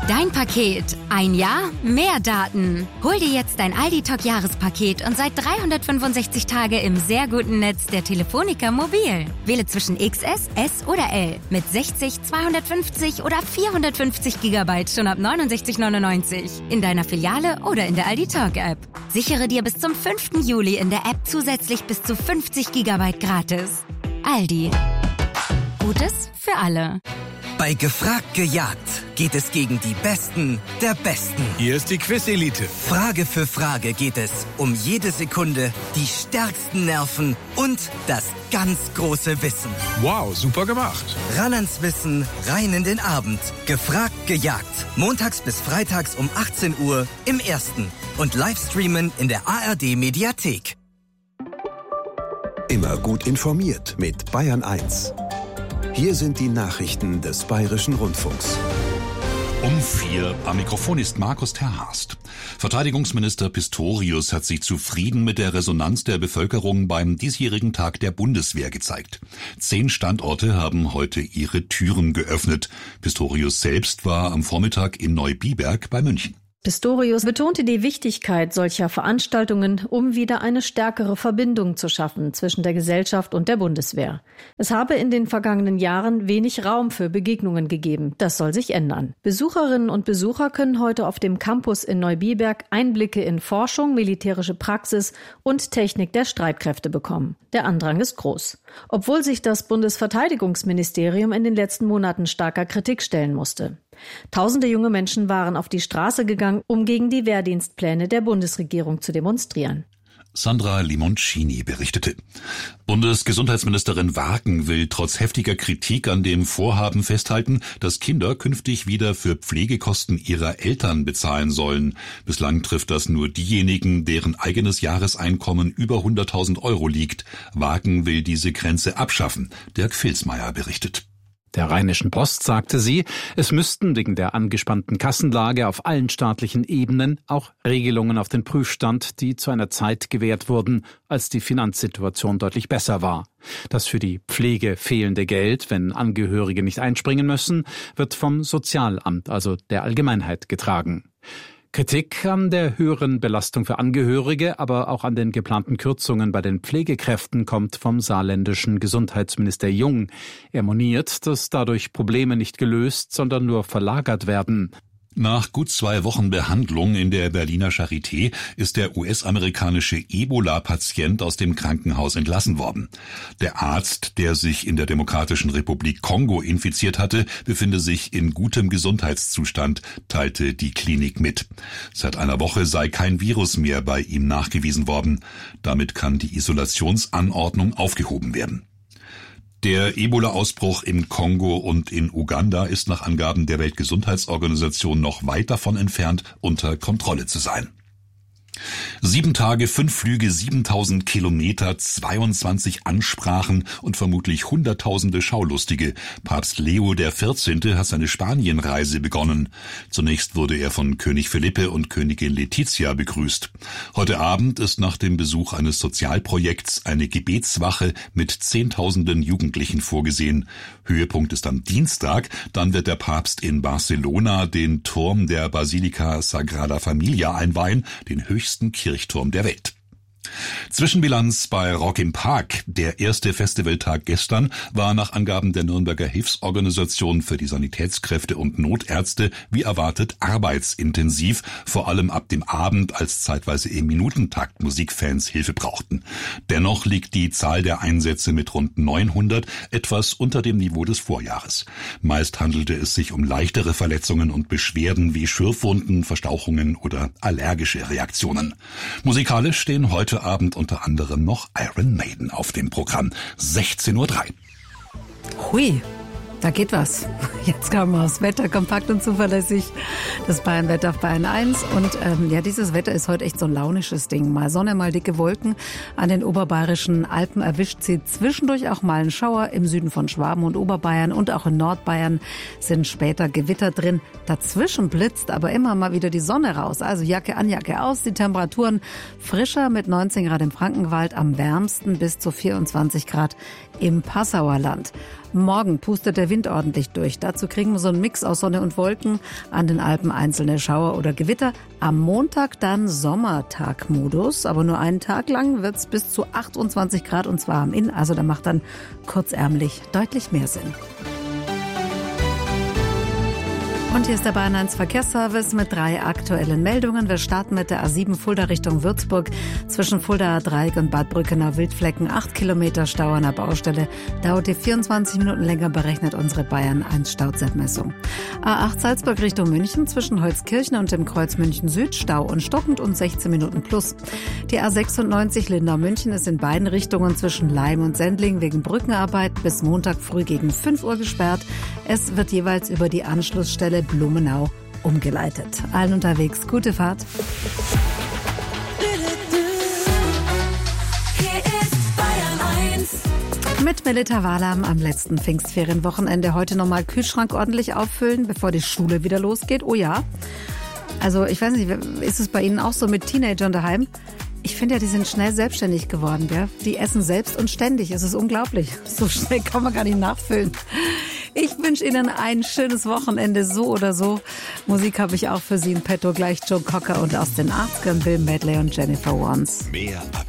Dein Paket. Ein Jahr, mehr Daten. Hol dir jetzt dein Aldi Talk Jahrespaket und seit 365 Tage im sehr guten Netz der Telefonica Mobil. Wähle zwischen XS, S oder L mit 60, 250 oder 450 GB schon ab 69,99 in deiner Filiale oder in der Aldi Talk App. Sichere dir bis zum 5. Juli in der App zusätzlich bis zu 50 GB gratis. Aldi. Gutes für alle. Bei Gefragt gejagt geht es gegen die Besten der Besten. Hier ist die Quiz-Elite. Frage für Frage geht es um jede Sekunde, die stärksten Nerven und das ganz große Wissen. Wow, super gemacht. Ran ans Wissen, rein in den Abend. Gefragt gejagt. Montags bis freitags um 18 Uhr im Ersten. Und Livestreamen in der ARD-Mediathek. Immer gut informiert mit Bayern 1. Hier sind die Nachrichten des Bayerischen Rundfunks. Um 4 am Mikrofon ist Markus Terhorst. Verteidigungsminister Pistorius hat sich zufrieden mit der Resonanz der Bevölkerung beim diesjährigen Tag der Bundeswehr gezeigt. 10 Standorte haben heute ihre Türen geöffnet. Pistorius selbst war am Vormittag in Neubiberg bei München. Pistorius betonte die Wichtigkeit solcher Veranstaltungen, um wieder eine stärkere Verbindung zu schaffen zwischen der Gesellschaft und der Bundeswehr. Es habe in den vergangenen Jahren wenig Raum für Begegnungen gegeben. Das soll sich ändern. Besucherinnen und Besucher können heute auf dem Campus in Neubiberg Einblicke in Forschung, militärische Praxis und Technik der Streitkräfte bekommen. Der Andrang ist groß. Obwohl sich das Bundesverteidigungsministerium in den letzten Monaten starker Kritik stellen musste. Tausende junge Menschen waren auf die Straße gegangen, um gegen die Wehrdienstpläne der Bundesregierung zu demonstrieren. Sandra Limoncini berichtete. Bundesgesundheitsministerin Wagen will trotz heftiger Kritik an dem Vorhaben festhalten, dass Kinder künftig wieder für Pflegekosten ihrer Eltern bezahlen sollen. Bislang trifft das nur diejenigen, deren eigenes Jahreseinkommen über 100.000 € liegt. Wagen will diese Grenze abschaffen. Dirk Filsmeier berichtet. Der Rheinischen Post sagte sie, es müssten wegen der angespannten Kassenlage auf allen staatlichen Ebenen auch Regelungen auf den Prüfstand, die zu einer Zeit gewährt wurden, als die Finanzsituation deutlich besser war. Das für die Pflege fehlende Geld, wenn Angehörige nicht einspringen müssen, wird vom Sozialamt, also der Allgemeinheit, getragen. Kritik an der höheren Belastung für Angehörige, aber auch an den geplanten Kürzungen bei den Pflegekräften kommt vom saarländischen Gesundheitsminister Jung. Er moniert, dass dadurch Probleme nicht gelöst, sondern nur verlagert werden. Nach gut 2 Wochen Behandlung in der Berliner Charité ist der US-amerikanische Ebola-Patient aus dem Krankenhaus entlassen worden. Der Arzt, der sich in der Demokratischen Republik Kongo infiziert hatte, befinde sich in gutem Gesundheitszustand, teilte die Klinik mit. Seit einer Woche sei kein Virus mehr bei ihm nachgewiesen worden. Damit kann die Isolationsanordnung aufgehoben werden. Der Ebola-Ausbruch im Kongo und in Uganda ist nach Angaben der Weltgesundheitsorganisation noch weit davon entfernt, unter Kontrolle zu sein. 7 Tage, 5 Flüge, 7.000 Kilometer, 22 Ansprachen und vermutlich Hunderttausende Schaulustige. Papst Leo XIV. Hat seine Spanienreise begonnen. Zunächst wurde er von König Felipe und Königin Letizia begrüßt. Heute Abend ist nach dem Besuch eines Sozialprojekts eine Gebetswache mit Zehntausenden Jugendlichen vorgesehen. Höhepunkt ist am Dienstag, dann wird der Papst in Barcelona den Turm der Basilika Sagrada Familia einweihen, den höchsten Kirchturm der Welt. Zwischenbilanz bei Rock im Park. Der erste Festivaltag gestern war nach Angaben der Nürnberger Hilfsorganisation für die Sanitätskräfte und Notärzte wie erwartet arbeitsintensiv, vor allem ab dem Abend, als zeitweise im Minutentakt Musikfans Hilfe brauchten. Dennoch liegt die Zahl der Einsätze mit rund 900 etwas unter dem Niveau des Vorjahres. Meist handelte es sich um leichtere Verletzungen und Beschwerden wie Schürfwunden, Verstauchungen oder allergische Reaktionen. Musikalisch stehen heute Abend unter anderem noch Iron Maiden auf dem Programm. 16:03 Uhr. Hui, da geht was. Jetzt kam das Wetter kompakt und zuverlässig. Das Bayern-Wetter auf Bayern 1. Und dieses Wetter ist heute echt so ein launisches Ding. Mal Sonne, mal dicke Wolken. An den oberbayerischen Alpen erwischt sie zwischendurch auch mal einen Schauer. Im Süden von Schwaben und Oberbayern und auch in Nordbayern sind später Gewitter drin. Dazwischen blitzt aber immer mal wieder die Sonne raus. Also Jacke an, Jacke aus. Die Temperaturen frischer mit 19 Grad im Frankenwald, am wärmsten bis zu 24 Grad im Passauer Land. Morgen pustet der Wind ordentlich durch. Dazu kriegen wir so einen Mix aus Sonne und Wolken, an den Alpen einzelne Schauer oder Gewitter. Am Montag dann Sommertagmodus, aber nur einen Tag lang wird's bis zu 28 Grad und zwar am Inn. Also da macht dann kurzärmlich deutlich mehr Sinn. Und hier ist der Bayern 1 Verkehrsservice mit 3 aktuellen Meldungen. Wir starten mit der A7 Fulda Richtung Würzburg. Zwischen Fuldaer Dreieck und Bad Brückenau-Wildflecken 8 Kilometer Stau an der Baustelle. Dauert die 24 Minuten länger, berechnet unsere Bayern 1 Stauzeitmessung. A8 Salzburg Richtung München zwischen Holzkirchen und dem Kreuz München Süd. Stau und stockend und 16 Minuten plus. Die A96 Lindau-München ist in beiden Richtungen zwischen Laim und Sendling wegen Brückenarbeit bis Montag früh gegen 5 Uhr gesperrt. Es wird jeweils über die Anschlussstelle Blumenau umgeleitet. Allen unterwegs gute Fahrt. Mit Melita Wahlam am letzten Pfingstferienwochenende. Heute nochmal Kühlschrank ordentlich auffüllen, bevor die Schule wieder losgeht. Oh ja. Also ich weiß nicht, ist es bei Ihnen auch so mit Teenagern daheim? Ich finde ja, die sind schnell selbstständig geworden. Gell? Die essen selbst und ständig. Es ist unglaublich. So schnell kann man gar nicht nachfüllen. Ich wünsche Ihnen ein schönes Wochenende, so oder so. Musik habe ich auch für Sie in petto. Gleich Joe Cocker und aus den 80ern Bill Medley und Jennifer Warnes. Mehr